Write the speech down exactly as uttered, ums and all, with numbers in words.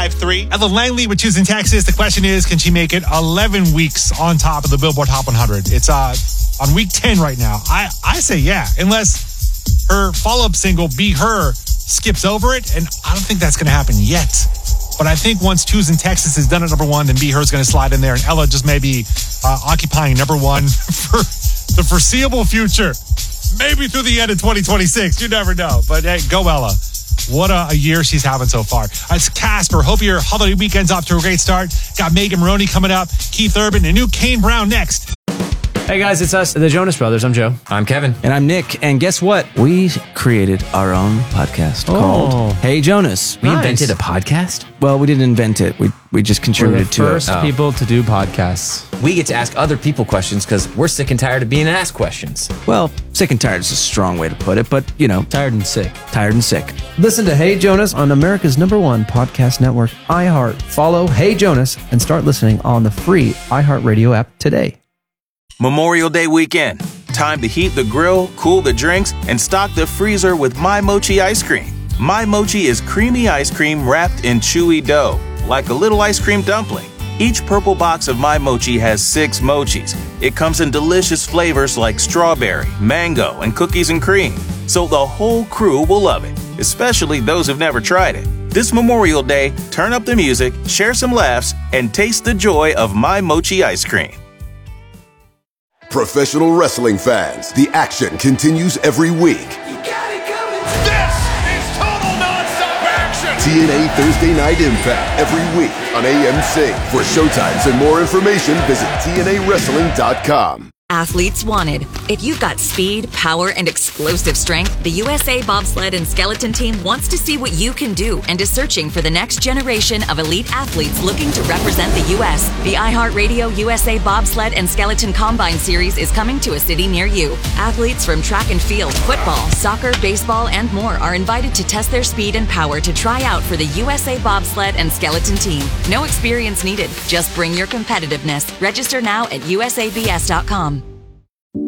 five three. Ellen Langley with Tuesday in Texas. The question is, can she make it eleven weeks on top of the Billboard Hot one hundred? It's uh, on week ten right now. I, I say yeah, unless her follow-up single, Be Her, skips over it, and I don't think that's going to happen yet. But I think once Tuesday in Texas is done at number one, then Be Her is going to slide in there, and Ella just may be uh, occupying number one for the foreseeable future. Maybe through the end of twenty twenty-six. You never know. But hey, go Ella. What a, a year she's having so far. It's Casper. Hope your holiday weekend's off to a great start. Got Megan Maroney coming up, Keith Urban, and new Kane Brown next. Hey guys, it's us, the Jonas Brothers. I'm Joe. I'm Kevin. And I'm Nick. And guess what? We created our own podcast Oh. called Hey Jonas. We Nice. invented a podcast? Well, we didn't invent it. We we just We're the contributed to first it. Oh. people to do podcasts. We get to ask other people questions because we're sick and tired of being asked questions. Well, sick and tired is a strong way to put it, but, you know, Tired and sick. tired and sick. Listen to Hey Jonas on America's number one podcast network, iHeart. Follow Hey Jonas and start listening on the free iHeartRadio app today. Memorial Day weekend. Time to heat the grill, cool the drinks, and stock the freezer with My Mochi ice cream. My Mochi is creamy ice cream wrapped in chewy dough, like a little ice cream dumpling. Each purple box of My Mochi has six mochis. It comes in delicious flavors like strawberry, mango, and cookies and cream. So the whole crew will love it, especially those who've never tried it. This Memorial Day, turn up the music, share some laughs, and taste the joy of My Mochi ice cream. Professional wrestling fans, the action continues every week. This is total nonstop action. T N A Thursday Night Impact every week on A M C. For showtimes and more information, visit T N A wrestling dot com. Athletes wanted. If you've got speed, power, and explosive strength, the U S A Bobsled and Skeleton Team wants to see what you can do and is searching for the next generation of elite athletes looking to represent the U S. The iHeartRadio U S A Bobsled and Skeleton Combine Series is coming to a city near you. Athletes from track and field, football, soccer, baseball, and more are invited to test their speed and power to try out for the U S A Bobsled and Skeleton Team. No experience needed. Just bring your competitiveness. Register now at U S A B S dot com.